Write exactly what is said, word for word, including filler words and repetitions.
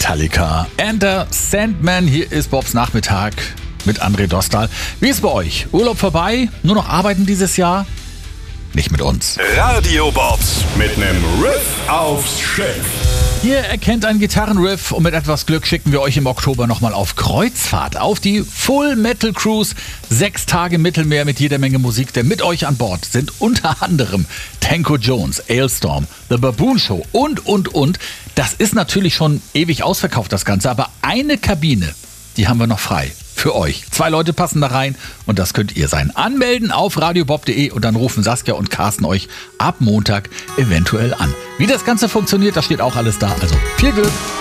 Metallica. Enter Sandman, hier ist Bobs Nachmittag mit André Dostal. Wie ist bei euch? Urlaub vorbei? Nur noch arbeiten dieses Jahr? Nicht mit uns. Radio Bobs mit nem Riff aufs Schiff. Ihr erkennt einen Gitarrenriff und mit etwas Glück schicken wir euch im Oktober nochmal auf Kreuzfahrt, auf die Full Metal Cruise. Sechs Tage Mittelmeer mit jeder Menge Musik, denn mit euch an Bord sind unter anderem Tanko Jones, Alestorm, The Baboon Show und, und, und. Das ist natürlich schon ewig ausverkauft, das Ganze, aber eine Kabine, die haben wir noch frei. Für euch. Zwei Leute passen da rein und das könnt ihr sein. Anmelden auf radiobob punkt de und dann rufen Saskia und Carsten euch ab Montag eventuell an. Wie das Ganze funktioniert, da steht auch alles da. Also viel Glück!